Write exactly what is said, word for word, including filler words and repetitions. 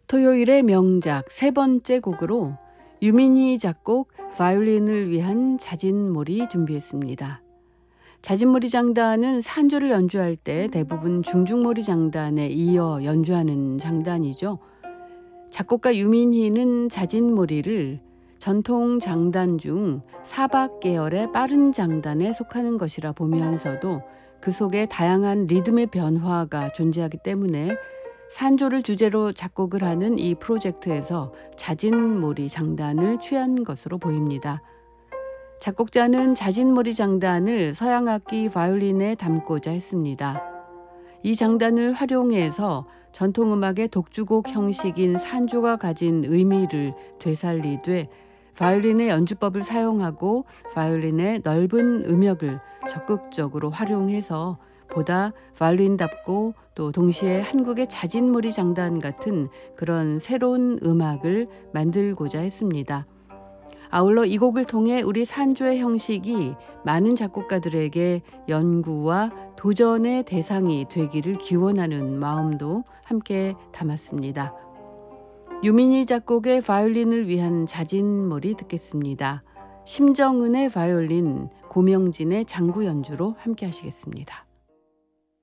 토요일의 명작 세 번째 곡으로 유민희 작곡 바이올린을 위한 자진몰이 준비했습니다. 자진몰이 장단은 산조를 연주할 때 대부분 중중몰이 장단에 이어 연주하는 장단이죠. 작곡가 유민희는 자진몰이를 전통 장단 중 사박 계열의 빠른 장단에 속하는 것이라 보면서도 그 속에 다양한 리듬의 변화가 존재하기 때문에 산조를 주제로 작곡을 하는 이 프로젝트에서 자진몰이 장단을 취한 것으로 보입니다. 작곡자는 자진몰이 장단을 서양악기 바이올린에 담고자 했습니다. 이 장단을 활용해서 전통음악의 독주곡 형식인 산조가 가진 의미를 되살리되 바이올린의 연주법을 사용하고 바이올린의 넓은 음역을 적극적으로 활용해서 보다 바이올린답고 또 동시에 한국의 자진몰이 장단 같은 그런 새로운 음악을 만들고자 했습니다. 아울러 이 곡을 통해 우리 산조의 형식이 많은 작곡가들에게 연구와 도전의 대상이 되기를 기원하는 마음도 함께 담았습니다. 유민희 작곡의 바이올린을 위한 자진몰이 듣겠습니다. 심정은의 바이올린, 고명진의 장구 연주로 함께 하시겠습니다.